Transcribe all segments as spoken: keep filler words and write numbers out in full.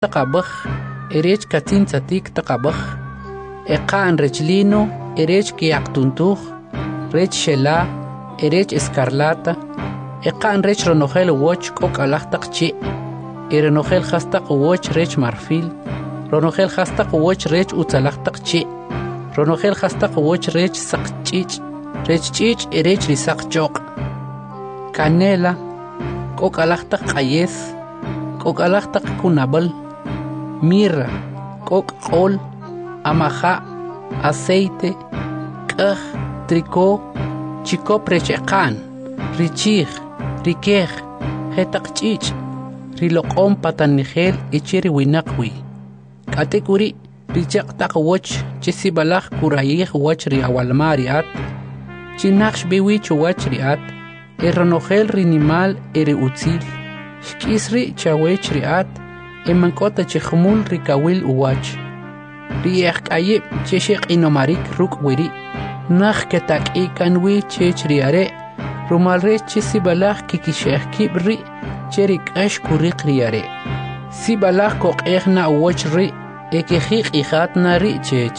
taqabaj erech katin tzatik taqabaj eqan rechlino erech kiaqtuntuj rech shela erech escarlata eqan rech ronojel woch kok alaj taqchi erenojel hastaq woch rech marfil ronojel hastaq woch rech utzalaj taqchi ronojel hastaq woch rech saqchich rech chich erech risaq choq canela kok alaj taq qayes kok alaj taq kunabal mirra, kok qol, amaja, aceite, kaj, tricó, chico precheqan, richij, rikej, jetaqchich, riloqom patanigel ichiri winaqwi. Katekuri, richaq taq woch, chisibalaj kurayij wach riawalmariat, chinaqsh biwich wach riat, erronogel rinimal ere utzil, shkisri chawech riat, emankota chejmul rikawil uwach riek ayib cheshik inomarik ruk wiri nakh ketak ikanwi chechriare rumalre chesibalaj kikisheh kibri cherik ash kurik riare sibalaj koqehna uwach ri ekejik ihatna ri chech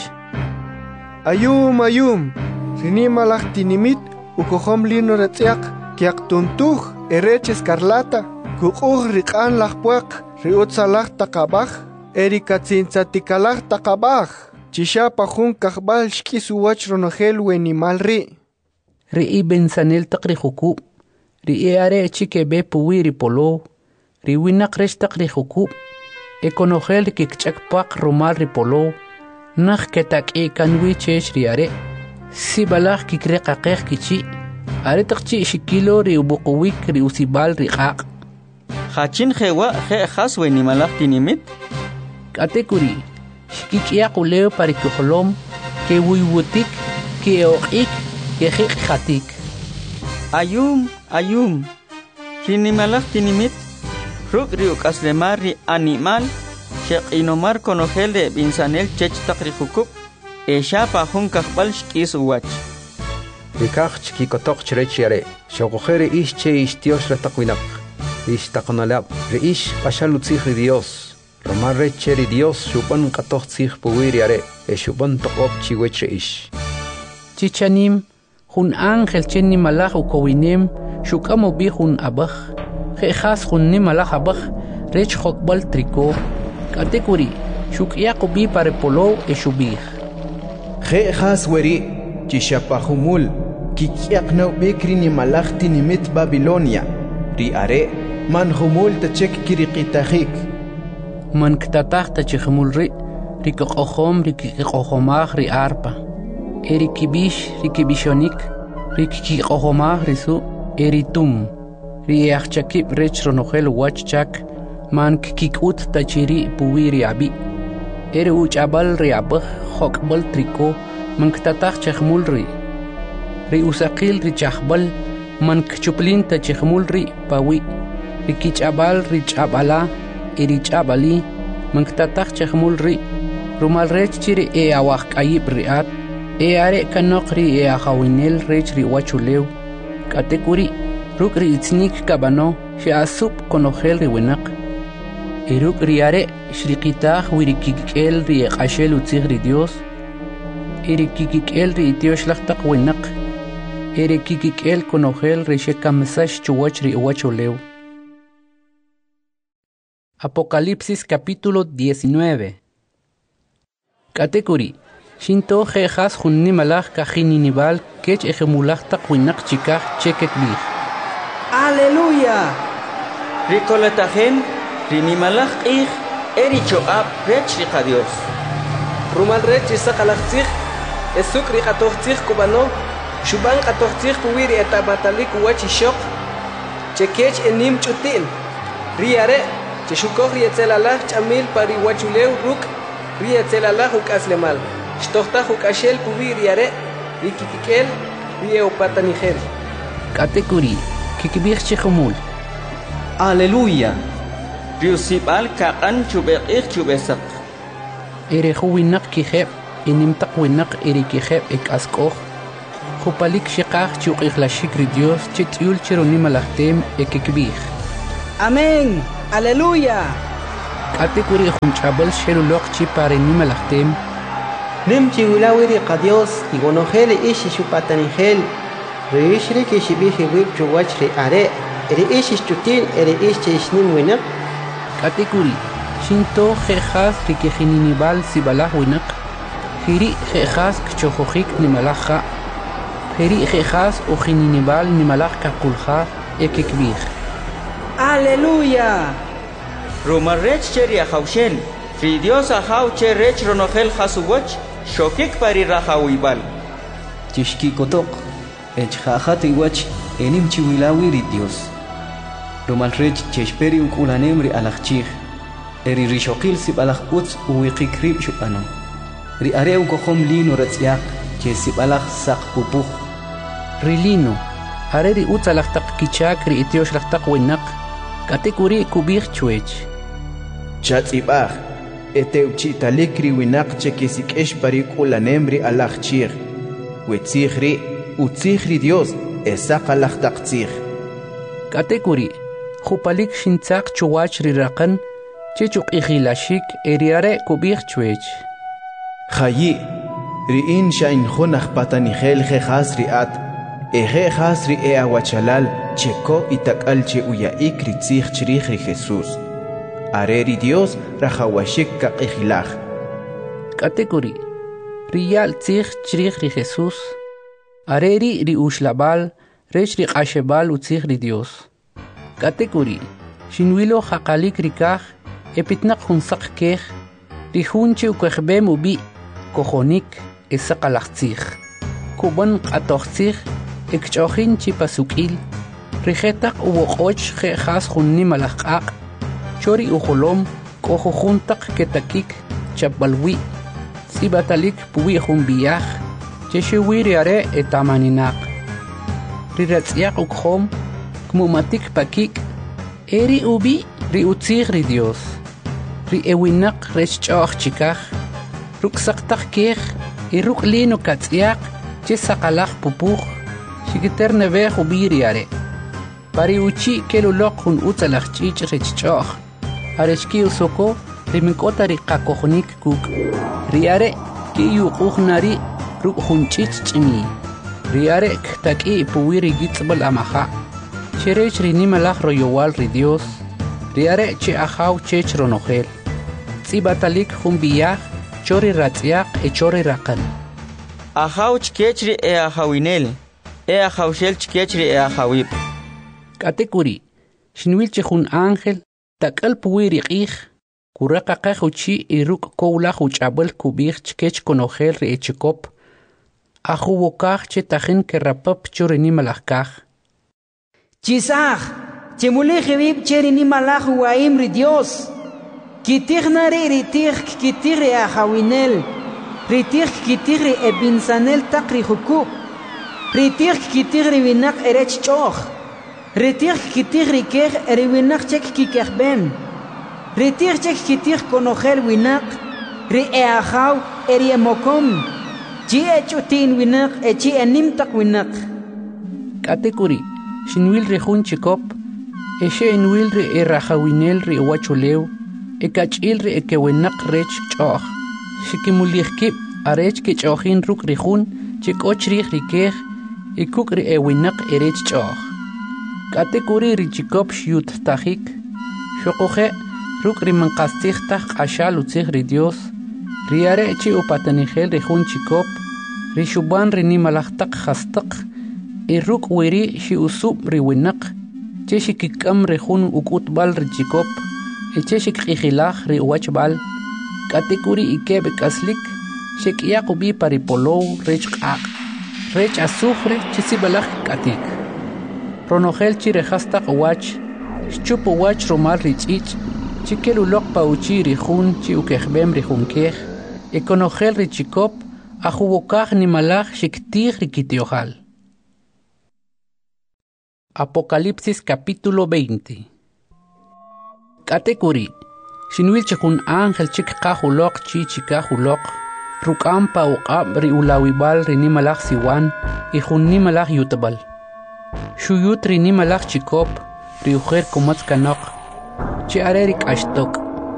ayum ayum rinimalaj tinimit ukohom lino retziak kiaktuntuj erech escarlata kuquj riqan lajpuaq riutzalaj taqabaj erikatzintzatikalaj taqabaj chishapa jun kajbal xk'isu wach ronojel wenimal ri ri'i bensanel taq rijukub ri'i are chikebe puwi ripolo riwinaq rex taq rijukub ekonojel kikch'akpaq rumal ripolo naj ketak'i kanwi chex riare sibalaj kikreqaqej kichi are taq chi xikilo riubuquwik riusibal riqaq Hachin jewa je haswe ni malak tinimit katekuri shkikia quleo parikuhlom ke wiwutik ke oqik ke khik khatik ayum ayum rini malak tinimit ruk riuk aslemari animal shek inomar konogelde binsanel chech taqrikukub e shapa hun kahbal shkis wach rikach ki kotok chrechiare shogojere ische istiosh la taqwinaq Ishtaqonalab, reish pashalutzih Dios. Romar recheri Dios, shuban katochzih puwiriare, e shuban toqob chiwech reish. Chichanim, hun ángel chenni malach ukowinem, shukamo bi hun abach. Jejas hun ni malach abach, rech hokbal triko. Katekuri, shukyako bi parepolo e shubih. Jejas weri, chishapahumul, kikyak na bekri ni malach tinimit Babilonia. Riare. Man humul ta chek kiriqitahik man ktatah ta chehmul ri rikoqohom rikikohomah ri arpa erikibish rikibishonik rikikohomah risu eritum riachchakib rech ronojel wachchak man kikut ta chiri puwiri abi eri uchabal ri abah hokbal triko man ktatah chehmul ri ri usaqil ri chahbal man kchuplin ta chehmul ri pawi Rikichabal richabala irichabali manktataq chahmul ri rumal rech chiri e awaq ayib riat e are kanoq ri e ahawinel rech ri wachulew katekuri ruk ri itznik kabano shi asup konojel ri winaq e ruk ri are shriqitaq wirikikkel ri qashel utzig ri Dios irikikkel ri itiosh laqtaq winaq irikikkel konojel ri shekamsash chuwach ri wachulew Apocalipsis capítulo diecinueve. Katekuri, shinto jejas junni malach kajininival kech ejemulach taqwinak chikaj chekekbih. Aleluya! Ricoletajen, rinimalach ij, ericho ab rech riqa Dios. Rumal rech isaqalachtzig, esuk riqatochtzig kubano, shuban qatochtzig puwiri etabatalik wachishok, chekech enim chutin, riare, Cheshukoj rietzelalaj chamil pari wachuleu ruk rietzelalaj ukaslemal. Shtohtaj ukashel pubi riare rikikikel rieopatanigel. Katekuri kikibij chejumul. Aleluya. Riusibal kaqan chubeqij chubesak. Erejuwinak kijeb inimtaq winak erikijeb ekaskoj. Jupalik shiqaj chuqijlashik ri Dios chityul chironimalajtem ekikbij. Amén. Aleluya. Katekuri junchabel sherulok chi pare nimalachtem. Nem chiulawiri qadios igonojele ishi shupatanigel. Reishri ke shibihi wib chuwachri are. Eri ishi chutin eri ishi ishnim winak. Katekuri shinto jejas rikejininibal sibalah winak. Hiri jejas kchojohik nimalaja. Hiri jejas ujininibal nimalaj kakulja ekekbir. Aleluya. Roma rech cheri ajaushel. Ri Dios ajau che rech ronogel jasuwach. Shokik pari rajawibal. Tishki kotok. Ech jajat iwach enim chiwilawi ri Dios. Roma rech chesperi ukulanem ri alachchig. Eri rishokil sib alach utz uwiqik rib shupano. Ri are ukohom lino ratziak. Che sib alach sak pupuch. Rilino. Are ri utz alachtak kichak ri itiosh lachtak winak. Katekuri kubir chuech. Chatzibah, eteuchita likri winak chekisik eshparik ulanemri alachchir. Wetzihri, utzihri Dios, esakalach taktzih. Katekuri, jupalik shintzak chuwach rirakan, chechuk ikhilashik eriare kubir chuech. Chayi, riin shain khunach patanigel jejas riat, eje jasri e aguachalal, checo itakal che uyaik ritzih chirihri Jesús. Areri Dios rajawashik kakijilaj. Katekuri, riyal tzih chirihri Jesús. Areri ri ushlabal, rech ri qashebal utzih ri Dios. Katekuri, shinwilo jaqalik rikaj, epitnak junsak kej, ri junche ukejbem ubi, kojonik, esaqalachtzih. Kuban qatochtzih, ekchochin chipasukil, rijetak uwoqoch jejas junni malajqaq, chori ujolom, kojo juntak ketakik, chapbalwi, sibatalik puwi junbiyaj, cheshiwi riare etamaninaq. Riratziaq ukhom, kmumatik pakik, eri ubi ri utzig ri Dios. Ri ewinaq rechchoch chikaj, ruksaqtak kej, iruk lino katziaq, chesaqalaj pupuj, shikiter nevej ubi riare. Pari uchi kelulok hun utzalach chich rechchoch. Arechki usoko riminkota ri qakohnik kuk. Riare ki yuqujnari ruk hun chich chimi. Riare ktaki puwiri gitzbal amaja. Cherech rinimalach royowal ri Dios. Riare che ajaw chech ronogel. Tzibatalik hun biyaj chori ratziaq e chori raqan. Ajaw chkechri e ajawinel. E ajawshel chkechri e ajawib. Katekuri, shinwil chejun ángel, takal puwiri qij, kuraka qajuchi iruk kowlaj uchabel kubij chkech konogel ri echikop, ajuwokaj chetajin kerapap chorinimalakkaj. Chisaj, chemulejebib cherinimalaaj uaim ri Dios, kitignari ritij kitiri ajawinel, ritij kitiri ebinsanel takri jukub, ritij kitiri winak erech choj, Retir kitir rikej eriwinak chek kikejben. Retir chek kitir konogel winak. Ri eajaw eriemokom. Chi echutin winak echi enimtak winak. Katekuri, shinwil ri jun chikop. Eshe enwil ri erajawinel ri wachulew. Ekachil ri ekewinak rech choj. Shikimulihkib arech kechojin ruk ri jun chikoch rij rikej. Ikuk ri ewinak erech choj. Katekuri richikop shiyut tajik, shokoje ruk rimankastij taj ashal utzig ri Dios, riare chi upatanigel rijun chikop, rishuban rinimalajtak jastak, iruk wiri shi usub riwinak, che shikikam rijun ukutbal richikop, eche shikijilaj ri uachbal, katekuri ikebe kaslik, shekiyakubi paripolow rech qaq, rech azufre chisibalaj katik. Ronogel chirejastaq wach, chupo wach romal richich, chikelulok pauchi rijun chi ukejbem rijunkej, ekonogel richikop, ajuwokaj nimalaj shiktij rikitiojal. Apocalipsis capítulo veinte. Katekuri, shinwil chikun ángel chik kajulok chi chikajulok, rukam pauqab ri ulawibal ri nimalaj siwan, ijun nimalaj yutabal. Shuyut rinimalaj chikop, riujer komatz kanok, chi arerik ashtok.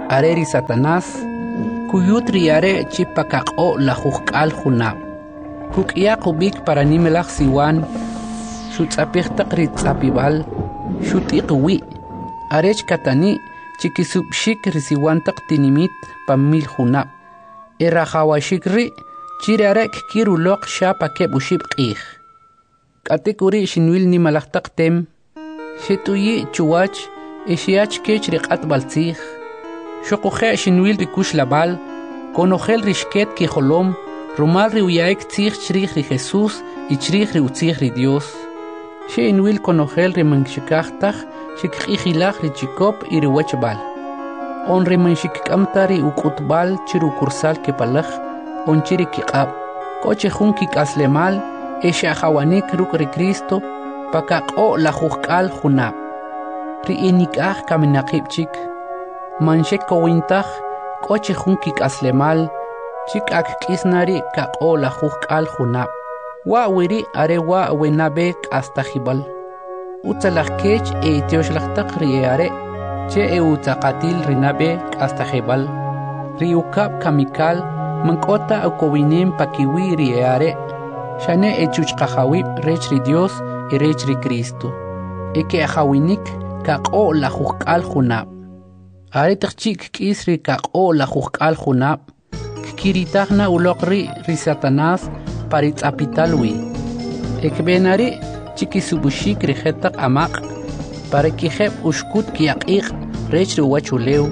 areri Satanás kuyut riare chipakaqo la jujqal junab kuk'ya qubik para nimelaj siwan xutz'apijtaq ritz'apibal xut'iqwi arech katani chikisubxik risiwantaq tinimit pamil junab erajawashik ri chirarek kiruloq xapa keb'uxib q'ij k'atikuri xinwil nimalajtaq tem xit'uyi chuwach exiach kech riq'atb'al tzij xoquje xinwil rikux labal konojel rixket kijolom rumal riuyaik tzij chrij ri Jesús y chrij ri utzij ri Dios xinwil konojel rimanxikajtaj xikq'ijilaj ri chikop y riwachbal on rimanxikkamta ri uk'utbal chirukursal kepalaj on chiri kiq'ab koche jun kik'aslemal exajawanik ruk' ri Cristo pakaq'o la jujq'al junab ri inik'aj kaminaqib' manxek kowintaj koche jun kik'aslemal chik'ak k'isnari kaq'o la jujq'al junab wa wiri are wa wenabe k'astajibal utzalaj kech e itioxlajtaq ri are che e utzaqatil rinabe k'astajibal ri ukab kamikal mank'ota ukowinem pakiwi ri are xane e chuchqajawib rech ri Dios y rech ri Cristo e ke ajawinik kaq'o la jujq'al junab are taqchik k'is ri kaq'o la jujq'al junab kiritajna uloq ri ri Satanás paritz'apitalwi ekbenari chikisubuxik ri jetaq amaq para kijeb uxkut kiyaq'iq rech ri wachulew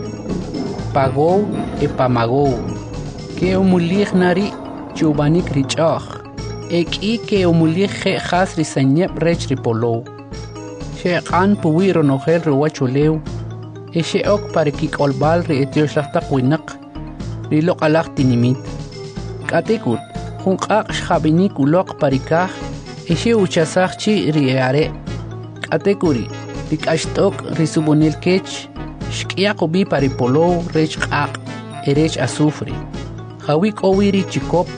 pagow e pamagow ke umulij nari chubanik ri ch'oj ek'i ke umulij je jas ri sanyeb rech ri polow xeq'an puwi ronojel ri wachulew e xe'ok para kik'olbal ri etioxlajtaq winaq ri loq'alaj tinimit k'atikut junq'aq xjabinik uloq parikaj e xeuchasaj chi ri are k'atikuri ri k'axt'ok ri subonil kech xk'yaq ubi pari polow rech q'aq e rech azufre jawi k'owi ri chikop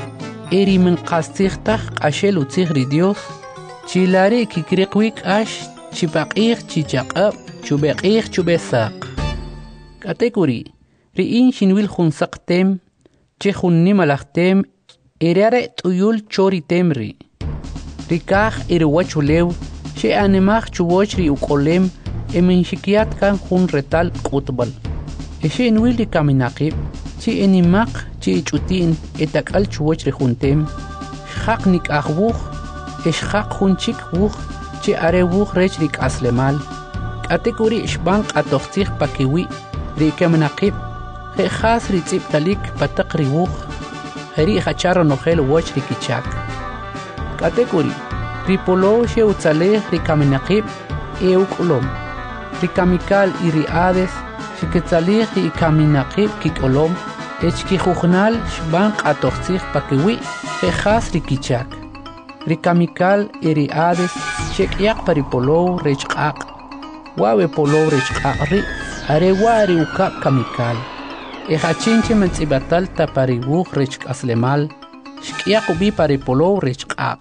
e ri minqastzijtaj q'axel utzij ri Dios chilari kikriqwi k'ax chipaq'ij chichaq'ab chubeq'ij chubesaq k'atikuri ri'in xinwil jun saq tem che jun nimalaj tem erare t'uyul chori temri rikaj e ri wachulew xe animaj chuwoch ri uk'olem e minxikyat kan jun retal k'utb'al e xinwil ri kaminaqib chi inimaq chi ich'utin e tak'al chuwoch ri jun tem xjaq nik'aj wuj e xjaq jun chik wuj chi are wuj rech ri k'aslemal k'atikuri xb'an q'atojtzij pakiwi ri kaminaqib jas ri tz'ibtalik pataq ri wuj jeri jacharo nojel woch ri kichak k'atikuri ri polow xeutzalej ri kaminaqib e uk'olom ri kamikal y ri hades xikitzalij ri kaminaqib kik'olom e chkijujnal xb'an q'atojtzij pakiwi je jas ri kichak ri kamikal y ri hades xek'yaq pa ri polow rech q'aq wawe polow rech q'aq ri are wa ri ukab kamikal e hachinche mentz'ibatal ta pari wuj rech k'aslemal xk'yaq ubi pari polow rech q'aq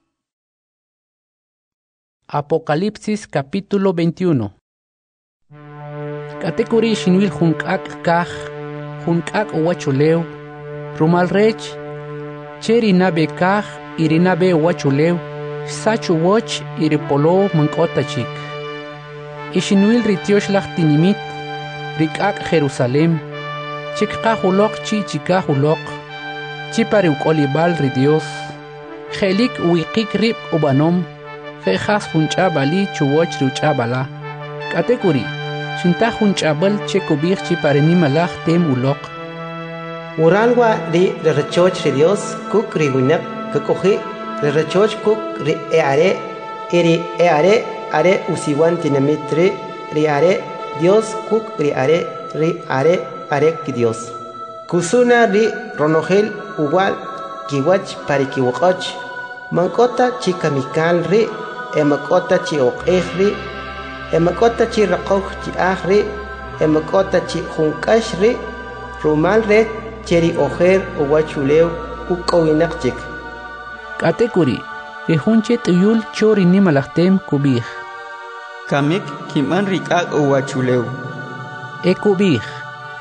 Apocalipsis capítulo veintiuno k'atikuri xinwil jun k'ak' kaj jun k'ak' wachulew rumal rech che ri nabe kaj y ri nabe wachulew xsach uwoch y ri polow mank'ota chik y xinwil ri tioxlaj tinimit ri k'ak' Jerusalem chikqaj uloq chi chikaj uloq chi pari uk'olibal ri Dios jelik uwiqik rib' ubanom jejas jun ch'ab'ali chuwoch ri uch'ab'ala k'atikuri xintaj jun ch'ab'al che kub'ij chi pari nimalaj tem uloq Uralwa ri rechoch ri Dios kuk ri winaq kukuji ri rechoch kuk ri eare iri eare are usiwan tinamit ri ri are Dios kuk ri are ri are are ki Dios kusuna ri ronojel uwal kiwach pari kiwaqach mankota chikamikal ri emakota chi oqej ri emakota chi raqoj chi aj ri emakota chi junkash ri rumal re cheri ojer uwachulew uk'owinaq chik k'atikuri ri junche t'uyul chori nimalajtem kub'ij kamik kiman ri k'ak' uwachulew e kub'ij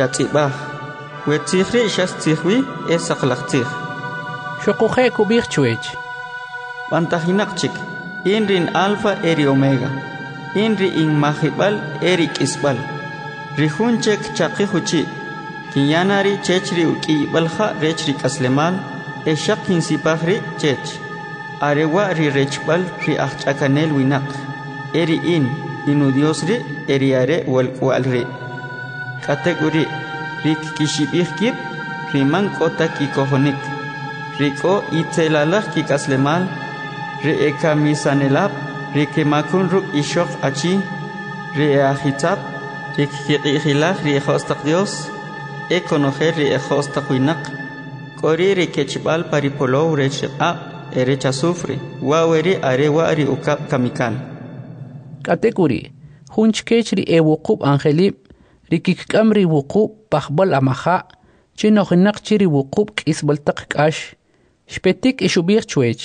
yatzibah wetzihri shastihwi esaqlaqtih Xoquqe kubih chuech Bantajinaqchik inrin alfa eri omega inri in mahibal eri kisbal rihunchek chaqihuchi kinyanari chechri ukibalha rechri kaslemal eshakin sipahri chech arewa ri rechbal ri achchakanel winak eri in inu diosri eri are wal walri kategori rik kishibihkip riman kota kikohonik riko itelalaj kikaslemal ri ekamisanelab ri kemakun ruk ishok achi ri ahitab ri kiqihilaj ri hostaq dios ekonojer ri hostaq winak kori ri kechbal paripolow rechqa erecha sufre waweri are wari ukap kamikal kategori hunchkech ri ewuqub angelib rikikam ri wuqub pahbal amaha chinoqnaq chiri wuqub kisbaltaq kash shpetik ishubir chuech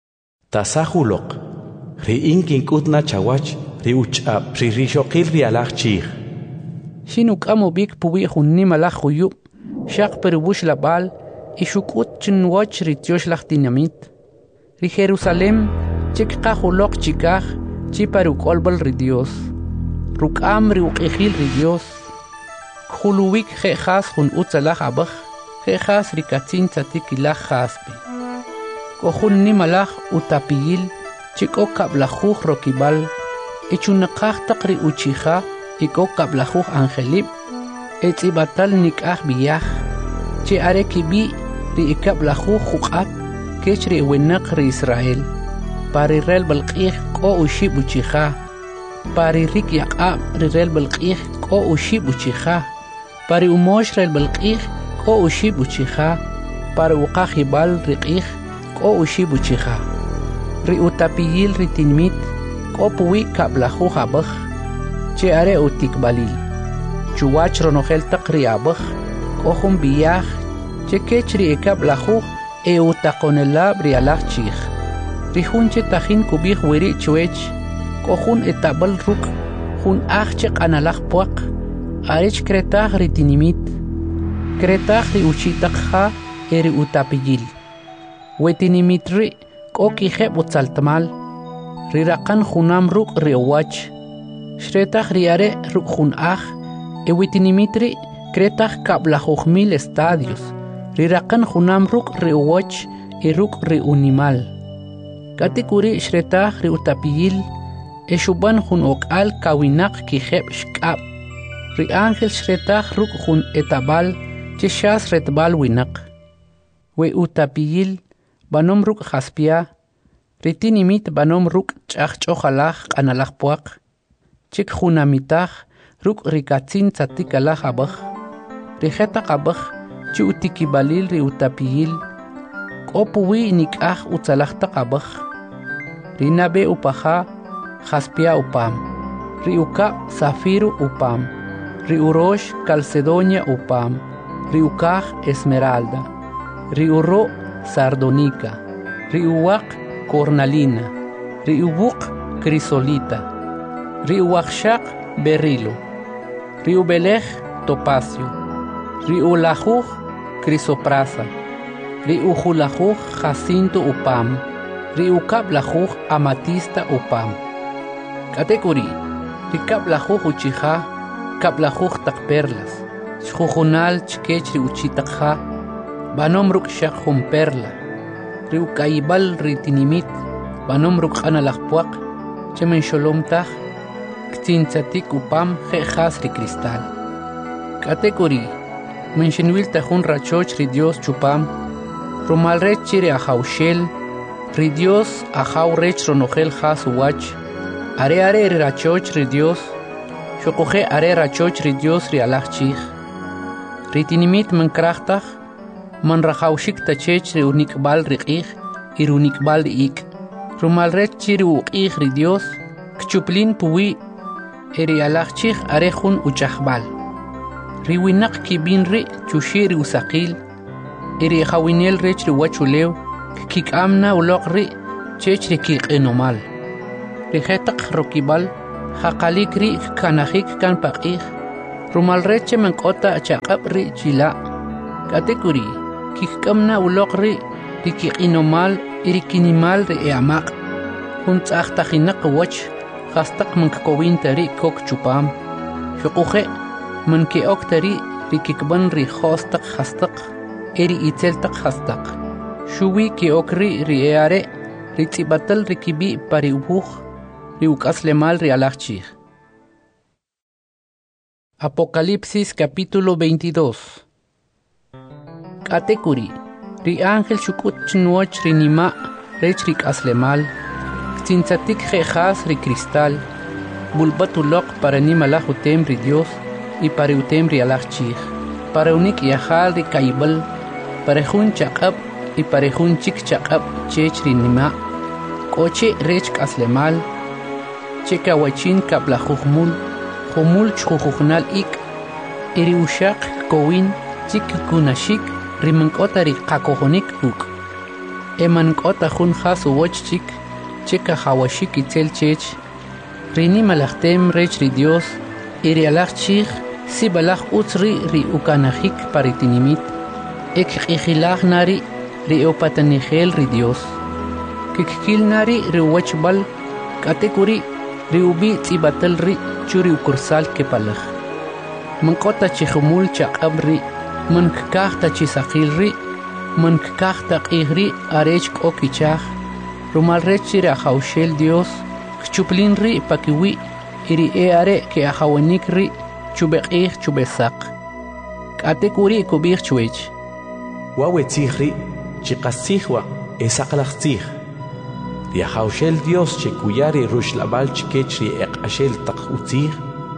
tasahuloq ri inkin kutna chawach ri uchab ri rishoqil ri alaj chih shinuk amo bik puwi hunni malaj huyub shaq perbush labal ishukut chinwach ri tiosh laj dinamit ri Jerusalem chikqa huloq chikaj chiparu kolbal ri Dios rukam ri uqihil ri Dios khuluwik khas hun utzalaj abaj khas ri katzin tzatikilaj khaspi kohunni malaj utapiyil chiko kablajuj rokibal ichunaqaj taqri uchija iko kablajuj angelib etzibatal nikaj biyaj che are kibi ri ikablajuj juqat kech ri wenaq ri Israel pari rel balqij ko ushib uchija pari rik yaqab ri rel balqij ko ushib uchija pari umosh rel balqij ko ushib uchija pari uqajibal riqij ko ushib uchija ri utapiyil ri tinmit ko puwi kablajuj abaj che are utikbalil chuwach ronojel taqri abaj ko jun biyaj che kech ri ikablajuj e utaqonelab ri alaj chij ri junche tajin kubij wiri chuech ko jun etabal ruk jun ajche qanalaj puaq arech kretaj ri tinimit kretaj ri uchitaqja eri utapiyil wetinimit ri ko kijeb utzaltmal ri raqan junam ruk ri owach shretaj ri are ruk jun aj e wetinimit ri kretaj kablajuj mil estadios ri raqan junam ruk ri owach e ruk ri unimal katikuri shretaj ri utapiyil e shuban jun ok'al kawinaq kijeb shk'ab ri ángel shretaj ruk jun etabal che shas retbal winaq we utapiyil banom ruk jaspia ri tinimit banom ruk ch'aj ch'ojalaj q'analaj puaq chik junamitaj ruk ri katzin tzatikalaj abaj ri jetaq abaj chi utikibalil ri utapiyil k'o puwi nik'aj utzalaj taq abaj ri nabe upaja jaspia upam ri ukab zafiro upam ri urosh calcedonia upam ri ukaj esmeralda ri uro sardonica ri uwaq cornalina ri ubuq crisolita ri uwaqshaq berilo ri ubelej topacio ri ulajuj crisoprasa ri ujulajuj jacinto upam ri ukablajuj amatista upam kategori ri kablajuj uchija kablajuj taq perlas xjujunal chkech ri uchitaqja banom ruk shaq jun perla ri ukaybal ri tinimit banom ruk q'analaj puaq chemen xolomtaj ktzintzatik upam je'jas ri cristal kategori menxinwil tajun rachoch ri Dios chupam rumal rech chi ri ajawxel ri Dios ajaw rech ronojel jas uwach are are ri rachoch ri Dios xoquje are rachoch ri Dios ri alaj chij ri tinimit menkrajtaj man rajawxik tachech ri unikbal ri q'ij y ri unikbal ri ik rumal rech chi ri uq'ij ri Dios kchuplin puwi eri alaj chij are jun uchajbal ri winaq kibin ri chuxi ri usaqil eri jawinel rech ri wachulew kik'amna uloq ri chech ri kiq'inomal ri jetaq rokibal jaqalik ri kanajik kan paq'ij rumal reche mankota chaqab ri chila katekuri kikkamna ulok ri rikiqinomal irikinimal ri eamaq hunt ahtajinak wach khastaq mankakowintari kok chupam shuquje manki oktari rikikban ri khostaq khastaq eri iteltaq khastaq shuwi ki okri ri eare ritibatal rikibi pari ubuj ri ukaslemal ri alachchij. Apocalipsis capítulo veintidós. Katekuri ri ángel shukut chnuoch ri nima rech ri kaslemal ktinzatik jejas ri cristal bulbatulok para nimalaj utem ri Dios y para utem ri alachchij para unik yahal ri kaibal para jun chaqab y para jun chik chaqab chech ri nima koche rech kaslemal cheka wachin kaplajuhmul humul chujujnal ik iri ushaq kowin chik kunashik rimankota ri qakojonik uk emankota jun has uwoch chik cheka hawashik itzel chech rini malachtem rech ri Dios iri alachchij si balach utzri ri ukanajik paritinimit ek qijilaj nari ri opatanijel ri Dios kikil nari ri wachbal katekuri ri ubi tzibatal ri churi ukursal kepalaj mankota chihumul chaqabri mankakta chisaqil ri mankakta qihri arech kokichaj rumal rechira haushel Dios chuplin ri pakiwi iri eare ke ahawanik ri chubeqih chubesaq katekuri kubih chwech wawe tzihri chiqasihwa esaqlaqtzih ri haushel Dios chekuyari rushlabal chikechri eqashel taqutzih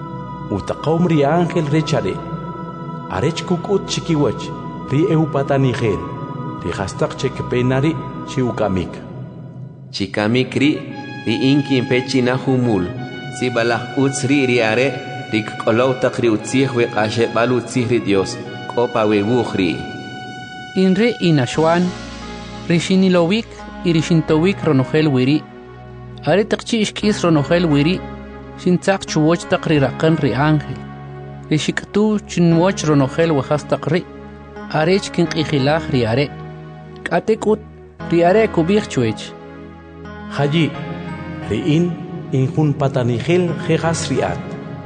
utaqom ri ángel rechare arech kukut chikiwach ri eupatanijel ri hastaq chekpenari chiukamik chikamik ri ri inkin pechina humul si balaj utzri ri are ri kolow taqri utzih we qashe bal utzih ri Dios kopa we wukhri inre inashwan rishinilowik irishintowik ronojel wiri are taqchi ishkis ronojel wiri shintzaq chuwoch taqri raqan ri ángel rishiktu chinwoch ronojel wahas taqri arech kin qijilaj ri are katekut ri are kubih chwech hayi ri in injun patanijel jejas riat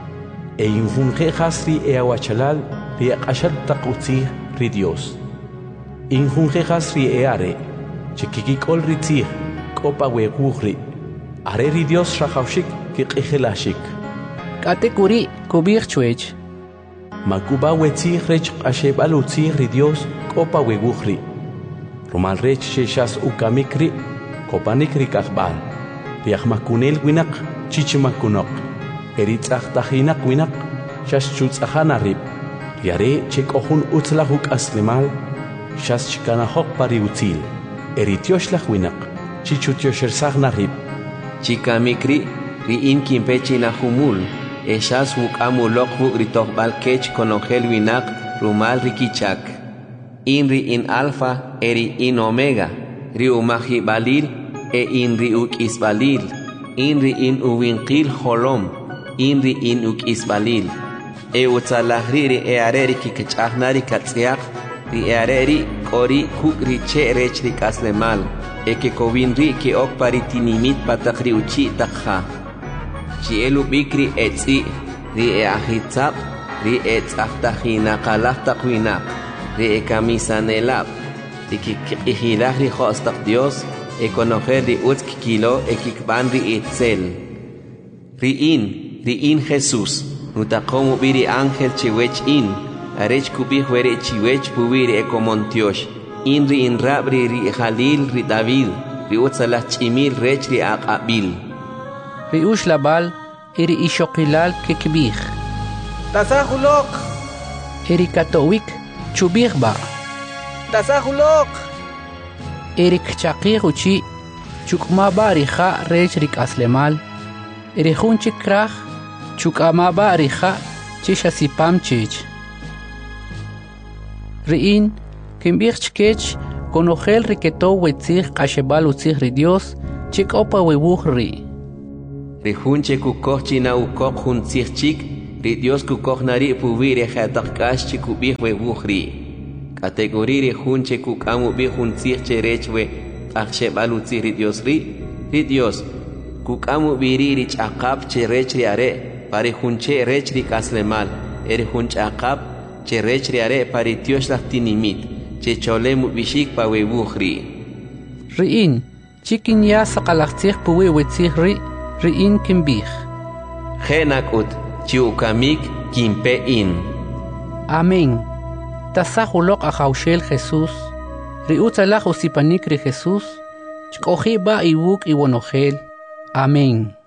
e injun jejas ri eawachalal ri aqashal taqutzih ri Dios injun jejas ri eare chikikikol ri tzih kopa wegujri are ri Dios rajawshik kiqijilashik katekuri kubih chwech makuba wetzih rech qashebal utzih ri Dios kopa wegujri rumal rech sheshas ukamikri kopanikri kahbal riahmakunel winak chichimakunok eritzah tajinak winak shas chutzahana rib yare chekohun utzlahuk aslimal shas chikanahok pari utzil eritioshlah winak chichutioshelsagna rib chikamikri ri inkin pechina humul eshas wukamulok huk ritohbal kech konojel winak rumal rikichak inri in alfa eri in omega ri umahi balil e inri uk isbalil inri in uwinqil holom inri in uk isbalil e utzalahri ri e areri kikchahnari katsiaq ri e areri kori huk ri che rech ri kaslemal e ke kowinri ki ok paritinimit patakri uchi takha chi elu bikri etzi ri e ahitzab ri e tzaftahina qalaf taqwinak ri e kamisanelab ri kikijilaj ri khostaq Dios e conocer ri utz kilo e kikban ri itzel ri in ri in Jesús nutaqomu biri ángel chiwech in arech kubih were chiwech puwiri e komontiosh in ri in rabri ri Jalil ri David ri utzalah chimil rech ri aqabil ri ushlabal iri ishokilal kekbih tasahulok iri katowik chubih ba tasahulok iri kchaqih uchi chukma ba ri kha rech ri kaslemal iri khun chikrah chukama ba ri kha chisha sipam chich riin kimbih chkech konojel riketo wetzih qashebal utzih ri Dios chikopa webuj ri rihunche kukochina ukok hun tzihchik ri Dios kukohnari puvire khatakkash chikubih we wukhri kategorire hunche kukamu bi huntsih cherechwe akshe balutsi ri Dios ri ri Dios kukamu biriri chaqab cherechri are pari hunche rechri kaslemal eri hunch aqab cherechri are pari Dios laftinimit che cholemu bishik pa we wukhri riin chikin ya saqalaqtsih puwe wetsih ri riin kimbih khenakut chiukamik kimpe in amén tasahulok ajaushel Jesús riutzalaj usipanik ri Jesús chkoji ba iwuk iwonojel amén.